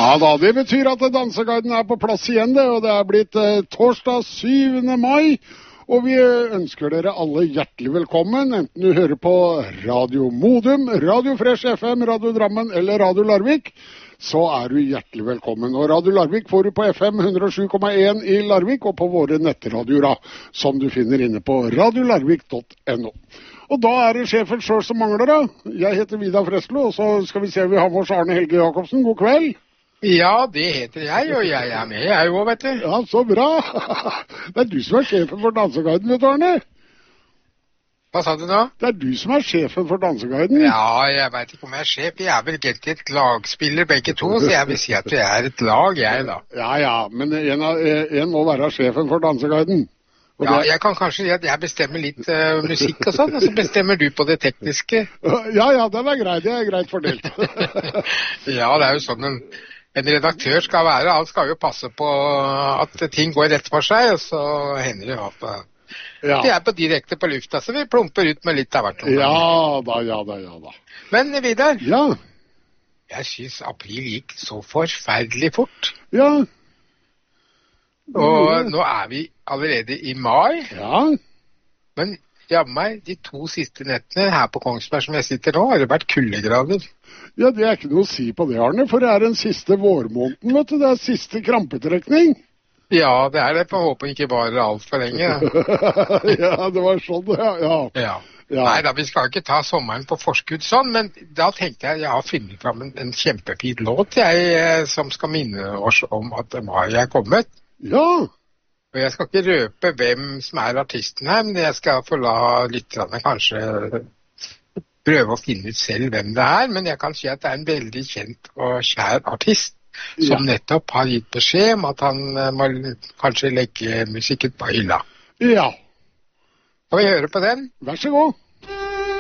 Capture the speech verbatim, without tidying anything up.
Ja da, det betyr at Danseguiden er på plass igjen det, og det er blitt eh, torsdag syvende mai, og vi ønsker dere alle hjertelig velkommen, enten du hører på Radio Modum, Radio Fresh F M, Radio Drammen eller Radio Larvik, så er du hjertelig velkommen. Og Radio Larvik får du på F M hundre og sju komma en i Larvik og på våre nettradioer, som du finner inne på radiolarvik punktum no. Og da er det sjefen selv som mangler da. Jeg heter Vidar Freslo, og så skal vi se vi har med oss Arne Helge Jacobsen. God kveld. Ja, det heter jeg, og jeg er med, jeg også, vet du. Ja, så bra. Det er du som er sjefen for Danseguiden, vet du, Arne? Hva sa du nå? Det er du som er sjefen for Danseguiden. Ja, jeg vet ikke om jeg er sjef. Jeg er vel egentlig et lagspiller begge to, så jeg vil si at jeg er et lag, jeg da. Ja, ja, men en, av, en må være sjefen for Danseguiden. Ja, jeg kan kanskje si at jeg bestemmer litt uh, musikk og sånn, og så bestemmer du på det tekniske. Ja, ja, det er greit, det er greit fordelt. Ja, det er jo sånn en, en redaktør skal være, han skal jo passe på at ting går rett for seg, og så hender det jo at ja. Vi er på direkte på lufta, så vi plumper ut med litt av hvert. Ja da, ja da, ja da. Men Vidar, ja. Jeg synes april gikk så forferdelig fort. Ja. Og nå er vi allerede i mai. Ja. Men jammen meg, de to siste nettene her på Kongsberg som jeg sitter nå, har det vært kuldegrader. Ja, det er ikke noe å si på det, Arne, for det er den siste vårmåneden, vet du. Det er siste krampetrekning. Ja, det er det. For håper ikke bare alt for lenge. Ja, det var sånn, ja. Ja. Ja. Ja. Nei da, vi skal ikke ta sommeren på forskudd sånn, men da tenkte jeg, jeg har funnet fram en, en kjempefin låt, jeg, som skal minne oss om at mai er kommet. Ja. Og jeg skal ikke røpe hvem som er artisten her, men jeg skal få la lytterne kanskje prøve å finne ut selv hvem det er, men jeg kan si at det er en veldig kjent og kjær artist, som ja. Nettopp har gitt beskjed om at han må kanskje legge musikken på hylla. Ja. Skal vi høre på den? Vær så god.